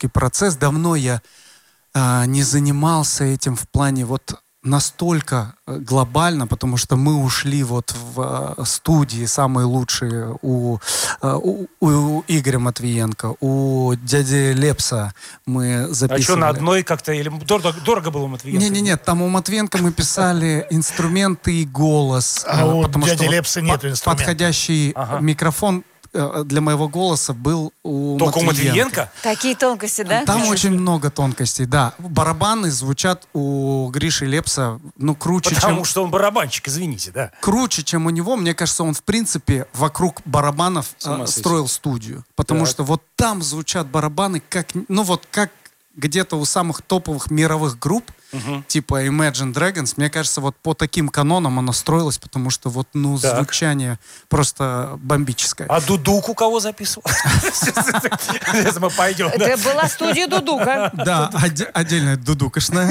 творческий процесс. Давно я не занимался этим в плане вот настолько глобально, потому что мы ушли вот в студии самые лучшие у Игоря Матвиенко, у дяди Лепса мы записывали. А что, на одной как-то, или дорого было у Матвиенко? Нет, там у Матвиенко мы писали инструменты и голос. А у дяди Лепса нет инструментов. Подходящий микрофон для моего голоса был у Только Матвиенко. у Матвиенко? Такие тонкости, да? Там очень много тонкостей, да. Барабаны звучат у Гриши Лепса, круче, Потому что он барабанщик, извините, да. Круче, чем у него. Мне кажется, он, в принципе, вокруг барабанов строил студию. Потому что вот там звучат барабаны, как где-то у самых топовых мировых групп, типа Imagine Dragons. Мне кажется, вот по таким канонам она строилась, потому что звучание просто бомбическое. А Дудук у кого записывал? Сейчас мы пойдем. Это была студия Дудука. Да, отдельная дудукошная.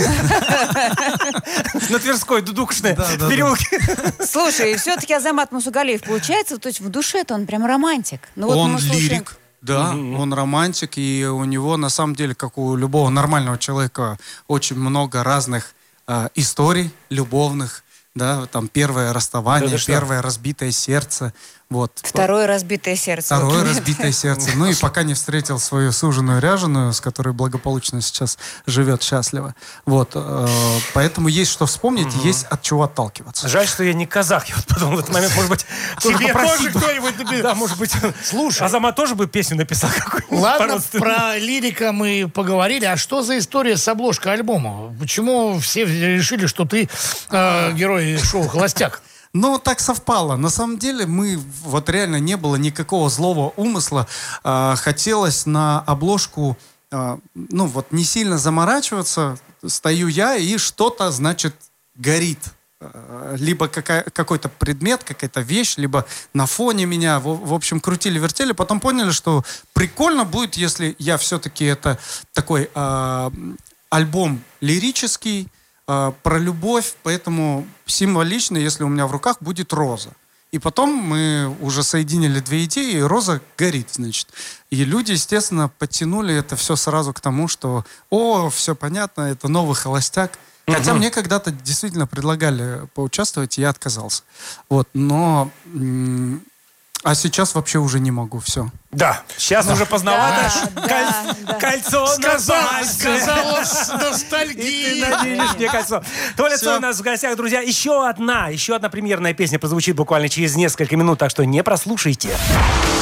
На Тверской дудукошная в переулке. Слушай, все-таки Азамат Мусагалиев, получается, то есть в душе-то он прям романтик. Он лирик. Да, он романтик, и у него, на самом деле, как у любого нормального человека, очень много разных историй любовных, да, там первое расставание, первое разбитое сердце, вот. Второе разбитое сердце. Второе разбитое сердце. Ну и пока не встретил свою суженую ряженую, с которой благополучно сейчас живет счастливо. Вот. Поэтому есть что вспомнить, есть от чего отталкиваться. Жаль, что я не казах. Я вот подумал, в этот момент, может быть, тебе тоже кто-нибудь написал. Да, может быть. Слушай. Азамат тоже бы песню написал какую-нибудь. Ладно, про лирика мы поговорили. А что за история с обложкой альбома? Почему все решили, что ты герой шоу «Холостяк»? Так совпало. На самом деле мы вот реально не было никакого злого умысла. Хотелось на обложку не сильно заморачиваться. Стою я, и что-то, значит, горит. Либо какой-то предмет, какая-то вещь, либо на фоне меня. В общем, крутили-вертели. Потом поняли, что прикольно будет, если я все-таки это такой альбом лирический, про любовь, поэтому символично, если у меня в руках будет роза. И потом мы уже соединили две идеи, и роза горит, значит. И люди, естественно, подтянули это все сразу к тому, что все понятно, это новый холостяк. Хотя мне когда-то действительно предлагали поучаствовать, и я отказался. Вот, но... А сейчас вообще уже не могу, все. Да, сейчас уже поздновато. Кольцо Сказалось ностальгия. И ты наденешь мне кольцо. Толя Цой у нас в гостях, друзья. Еще одна премьерная песня прозвучит буквально через несколько минут, так что не прослушайте.